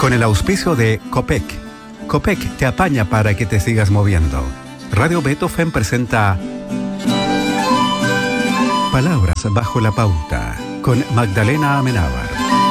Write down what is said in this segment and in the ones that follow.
con el auspicio de Copec. Copec te apaña para que te sigas moviendo. Radio Beethoven presenta Palabras bajo la pauta con Magdalena Amenábar.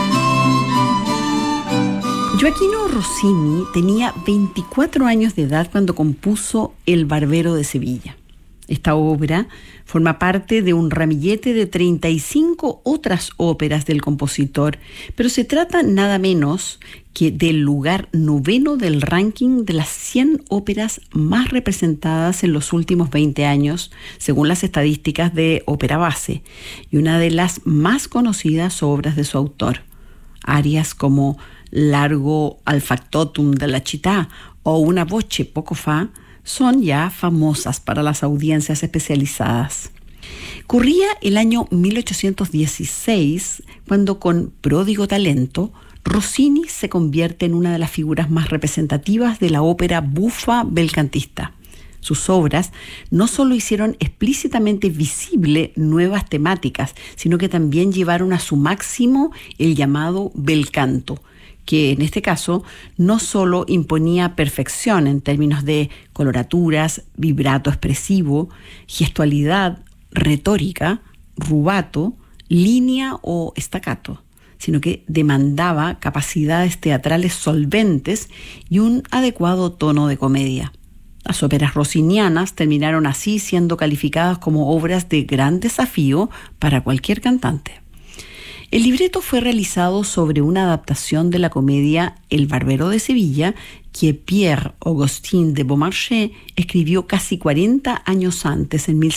Gioachino Rossini tenía 24 años de edad cuando compuso El Barbero de Sevilla. Esta obra forma parte de un ramillete de 35 otras óperas del compositor, pero se trata nada menos que del lugar 9º del ranking de las 100 óperas más representadas en los últimos 20 años, según las estadísticas de Ópera Base, y una de las más conocidas obras de su autor. Arias como Largo al factotum de la città o Una voce poco fa son ya famosas para las audiencias especializadas. Corría el año 1816 cuando, con pródigo talento, Rossini se convierte en una de las figuras más representativas de la ópera bufa belcantista. Sus obras no solo hicieron explícitamente visible nuevas temáticas, sino que también llevaron a su máximo el llamado bel canto, que en este caso no solo imponía perfección en términos de coloraturas, vibrato expresivo, gestualidad, retórica, rubato, línea o staccato, sino que demandaba capacidades teatrales solventes y un adecuado tono de comedia. Las óperas rossinianas terminaron así siendo calificadas como obras de gran desafío para cualquier cantante. El libreto fue realizado sobre una adaptación de la comedia El Barbero de Sevilla, que Pierre-Augustin de Beaumarchais escribió casi 40 años antes, en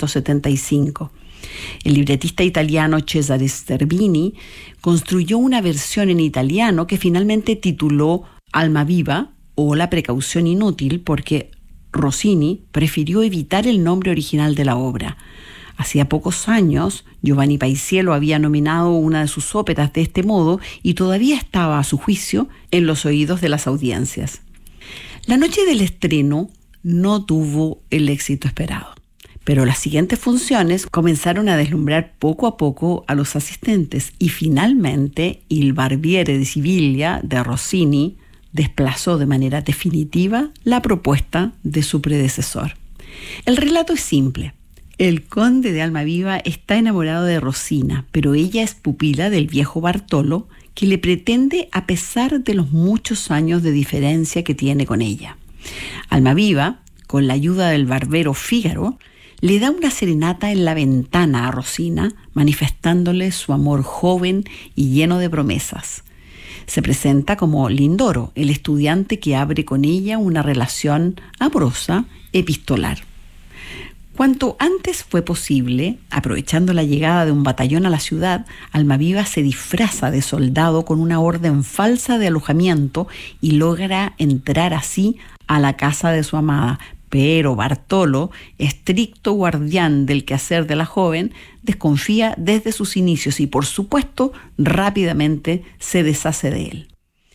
1775. El libretista italiano Cesare Stervini construyó una versión en italiano que finalmente tituló Almaviva o La precaución inútil, porque Rossini prefirió evitar el nombre original de la obra. Hacía pocos años, Giovanni Paisiello había nominado una de sus óperas de este modo y todavía estaba, a su juicio, en los oídos de las audiencias. La noche del estreno no tuvo el éxito esperado, pero las siguientes funciones comenzaron a deslumbrar poco a poco a los asistentes y finalmente Il Barbiere di Siviglia de Rossini desplazó de manera definitiva la propuesta de su predecesor. El relato es simple. El conde de Almaviva está enamorado de Rosina, pero ella es pupila del viejo Bartolo, que le pretende a pesar de los muchos años de diferencia que tiene con ella. Almaviva, con la ayuda del barbero Fígaro, le da una serenata en la ventana a Rosina, manifestándole su amor joven y lleno de promesas. Se presenta como Lindoro, el estudiante que abre con ella una relación amorosa epistolar. Cuanto antes fue posible, aprovechando la llegada de un batallón a la ciudad, Almaviva se disfraza de soldado con una orden falsa de alojamiento y logra entrar así a la casa de su amada. Pero Bartolo, estricto guardián del quehacer de la joven, desconfía desde sus inicios y, por supuesto, rápidamente se deshace de él.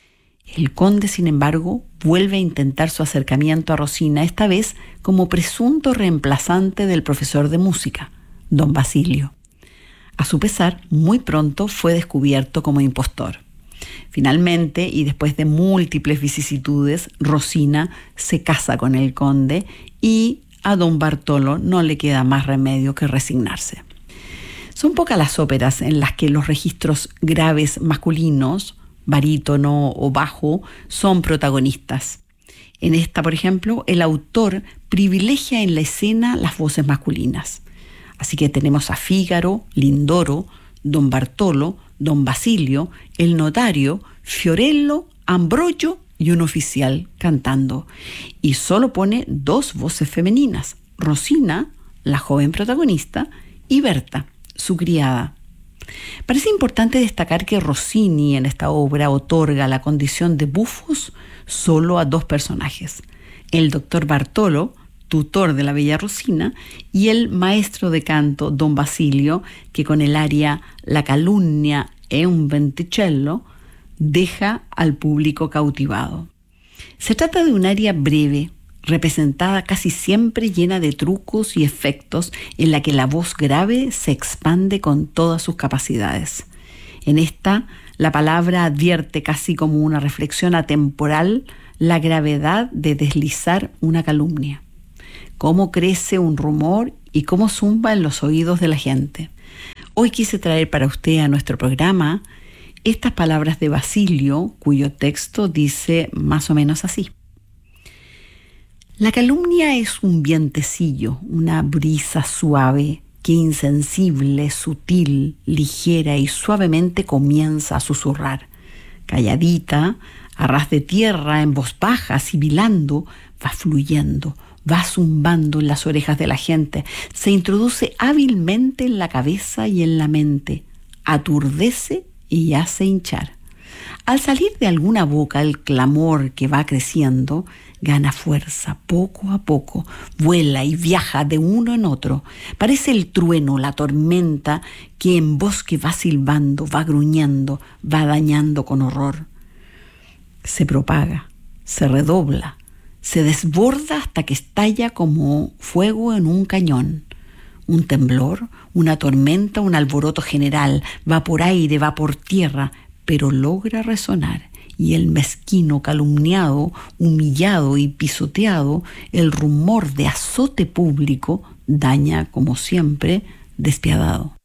El conde, sin embargo, vuelve a intentar su acercamiento a Rosina, esta vez como presunto reemplazante del profesor de música, don Basilio. A su pesar, muy pronto fue descubierto como impostor. Finalmente, y después de múltiples vicisitudes, Rosina se casa con el conde y a don Bartolo no le queda más remedio que resignarse. Son pocas las óperas en las que los registros graves masculinos, barítono o bajo, son protagonistas. En esta, por ejemplo, el autor privilegia en la escena las voces masculinas. Así que tenemos a Fígaro, Lindoro, don Bartolo, don Basilio, el notario, Fiorello, Ambrogio y un oficial cantando. Y solo pone 2 voces femeninas, Rosina, la joven protagonista, y Berta, su criada. Parece importante destacar que Rossini en esta obra otorga la condición de bufos solo a 2 personajes: el doctor Bartolo, tutor de la bella Rosina, y el maestro de canto don Basilio, que con el aria La calunnia è un venticello deja al público cautivado. Se trata de un aria breve, representada casi siempre llena de trucos y efectos, en la que la voz grave se expande con todas sus capacidades. En esta, La palabra advierte casi como una reflexión atemporal la gravedad de deslizar una calumnia. Cómo crece un rumor y cómo zumba en los oídos de la gente. Hoy quise traer para usted a nuestro programa estas palabras de Basilio, cuyo texto dice más o menos así. La calumnia es un vientecillo, una brisa suave que insensible, sutil, ligera y suavemente comienza a susurrar. Calladita, a ras de tierra, en voz baja, sibilando, va fluyendo, va zumbando en las orejas de la gente, se introduce hábilmente en la cabeza y en la mente, aturdece y hace hinchar. Al salir de alguna boca el clamor que va creciendo, gana fuerza poco a poco, vuela y viaja de uno en otro. Parece el trueno, la tormenta que en bosque va silbando, va gruñendo, va dañando con horror. Se propaga, se redobla, se desborda hasta que estalla como fuego en un cañón. Un temblor, una tormenta, un alboroto general, va por aire, va por tierra, pero logra resonar. Y el mezquino calumniado, humillado y pisoteado, el rumor de azote público daña, como siempre, despiadado.